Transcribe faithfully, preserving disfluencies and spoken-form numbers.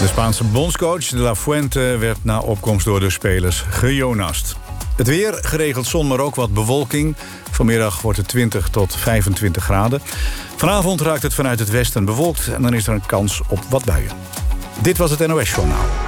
De Spaanse bondscoach De La Fuente werd na opkomst door de spelers gejonast. Het weer, geregeld zon, maar ook wat bewolking. Vanmiddag wordt het twintig tot vijfentwintig graden. Vanavond raakt het vanuit het westen bewolkt en dan is er een kans op wat buien. Dit was het N O S Journaal.